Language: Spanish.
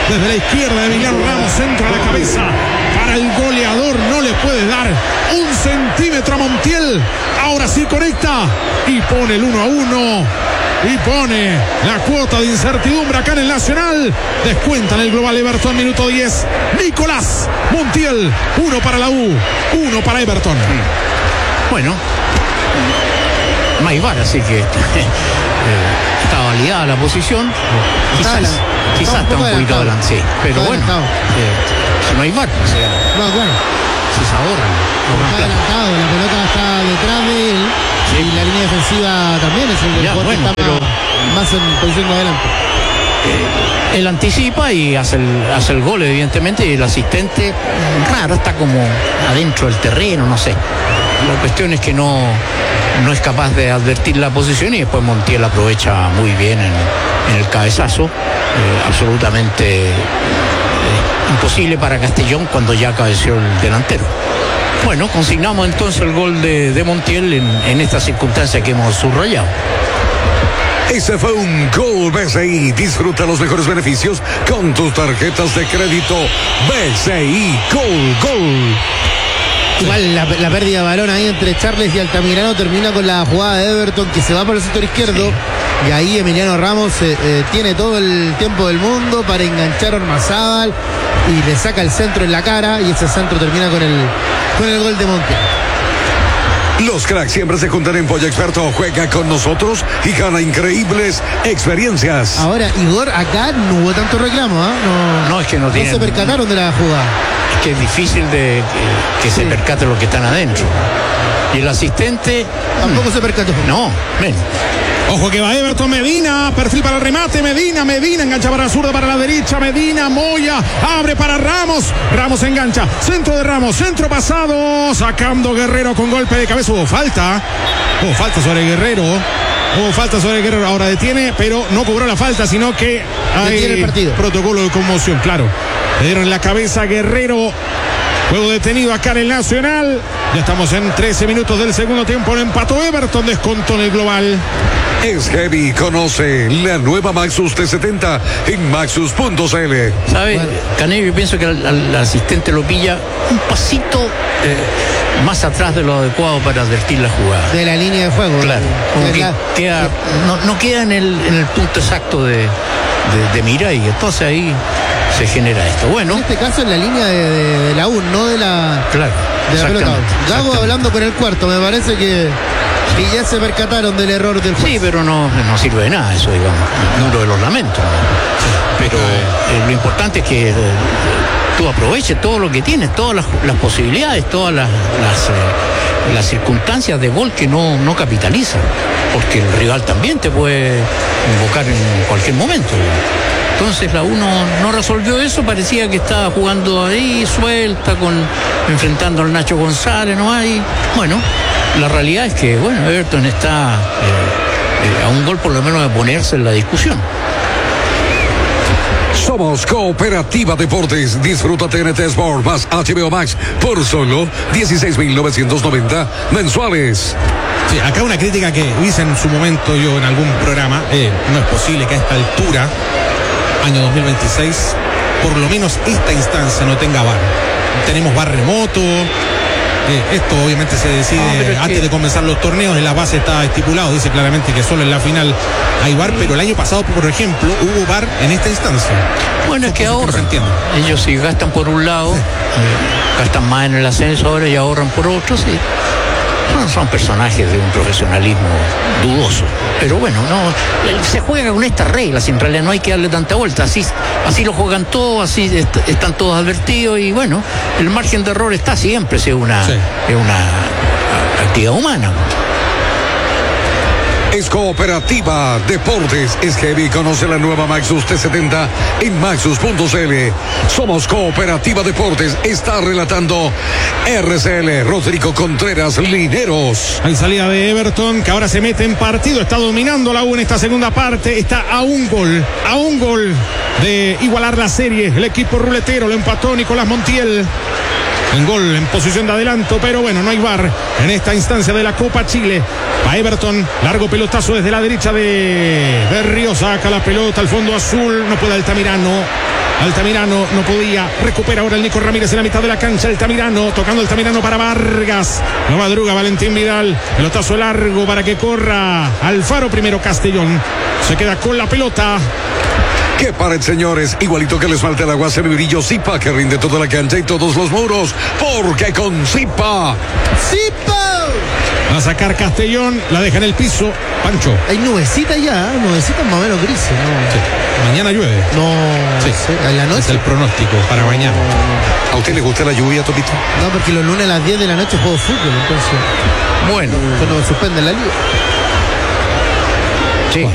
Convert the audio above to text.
desde la izquierda de Emiliano Ramos, centro a la cabeza para el goleador, no le puede dar un centímetro a Montiel. Ahora sí conecta y pone el 1-1 y pone la cuota de incertidumbre acá en el Nacional. Descuentan el global Everton, minuto 10. Nicolás Montiel, 1 para la U, 1 para Everton. Bueno, no hay VAR, así que está validada la posición. Quizás está un poquito adelante, sí, pero bueno, no hay VAR, o sea, no, claro. Si se ahorran. Está adelantado, la pelota está detrás de él, sí. Y la línea defensiva también es el jugador que está más en posición de adelante. Él anticipa y hace el gol, evidentemente, y el asistente raro está como adentro del terreno, no sé. La cuestión es que no es capaz de advertir la posición y después Montiel aprovecha muy bien en el cabezazo. Absolutamente imposible para Castellón cuando ya cabeció el delantero. Bueno, consignamos entonces el gol de Montiel en esta circunstancia que hemos subrayado. Ese fue un gol BCI. Disfruta los mejores beneficios con tus tarjetas de crédito BCI. Gol. Igual la pérdida de balón ahí entre Charles y Altamirano termina con la jugada de Everton, que se va por el sector izquierdo, sí. Y ahí Emiliano Ramos tiene todo el tiempo del mundo para enganchar a Ormazábal y le saca el centro en la cara, y ese centro termina con el gol de Montiel. Los cracks siempre se juntan en Polla Experto. Juega con nosotros y gana increíbles experiencias. Ahora, Igor, acá no hubo tanto reclamo, ¿eh? No, es que no se percataron de la jugada. Es que es difícil de que se percate lo que están adentro. Y el asistente tampoco se percató. No, ven. Ojo que va Everton, Medina, perfil para el remate, Medina, engancha para la zurda, para la derecha, Medina, Moya, abre para Ramos engancha, centro de Ramos, centro pasado, sacando Guerrero con golpe de cabeza, hubo falta sobre Guerrero, ahora detiene, pero no cobró la falta, sino que hay protocolo de conmoción, claro, le dieron en la cabeza a Guerrero. Juego detenido acá en el Nacional. Ya estamos en 13 minutos del segundo tiempo. Lo empató Everton, descontó en el global. Es heavy. Conoce la nueva Maxus T70 en maxus.cl. ¿Sabe, Canello? Yo pienso que al asistente lo pilla un pasito más atrás de lo adecuado para advertir la jugada. De la línea de juego. Claro. Como que no queda en el punto exacto de mira, y entonces ahí se genera esto. Bueno, en este caso en la línea de la U, no de la, claro, de la pelota. Gago hablando con el cuarto, me parece que ya se percataron del error del juez. Sí, pero no sirve de nada eso, digamos. Duro de los lamentos, ¿no? Pero lo importante es que tú aproveches todo lo que tienes, todas las posibilidades, todas las circunstancias de gol que no capitaliza, porque el rival también te puede invocar en cualquier momento. Entonces la U no resolvió eso, parecía que estaba jugando ahí suelta, enfrentando al Nacho González, ¿no? Hay, bueno, la realidad es que, bueno, Everton está a un gol por lo menos de ponerse en la discusión. Somos Cooperativa Deportes. Disfruta TNT Sport más HBO Max por solo 16.990 mensuales. Sí, acá una crítica que hice en su momento yo en algún programa. No es posible que a esta altura, año 2026, por lo menos esta instancia no tenga VAR. Tenemos VAR remoto. Esto obviamente se decide antes de comenzar los torneos. En la base está estipulado, dice claramente que solo en la final hay VAR, pero el año pasado, por ejemplo, hubo VAR en esta instancia. Bueno, es que ahorran. Ellos sí gastan por un lado, gastan más en el ascenso ahora y ahorran por otro, sí. No son personajes de un profesionalismo dudoso, pero bueno, se juega con estas reglas, en realidad no hay que darle tanta vuelta, así lo juegan todos, así están todos advertidos, y bueno, el margen de error está siempre, es una actividad humana. Es Cooperativa Deportes. Es heavy. Conoce la nueva Maxus T70 en maxus.cl. Somos Cooperativa Deportes. Está relatando RCL Rodrigo Contreras Lineros. Hay salida de Everton, que ahora se mete en partido. Está dominando la U en esta segunda parte. Está a un gol de igualar la serie. El equipo ruletero lo empató Nicolás Montiel. Un gol en posición de adelanto, pero bueno, no hay VAR en esta instancia de la Copa Chile. A Everton, largo pelotazo desde la derecha de Río, saca la pelota al fondo azul, no puede Altamirano. Altamirano no podía. Recupera ahora el Nico Ramírez en la mitad de la cancha. Altamirano, tocando Altamirano para Vargas. No madruga Valentín Vidal. Pelotazo largo para que corra Alfaro. Primero Castellón. Se queda con la pelota. ¡Qué pared, señores! Igualito que les falta el aguacero y brillo Zipa, que rinde toda la cancha y todos los muros. Porque con Zipa. ¡Zipa! Va a sacar Castellón. La deja en el piso. Pancho. Hay nubecitas ya, nubecitas más o menos grises, ¿no? Sí. Mañana llueve. No, Sí. en la noche. Es el pronóstico para mañana. ¿A usted le gusta la lluvia, Topito? No, porque los lunes a las 10 de la noche juego fútbol, entonces. Bueno, Eso no suspende la liga.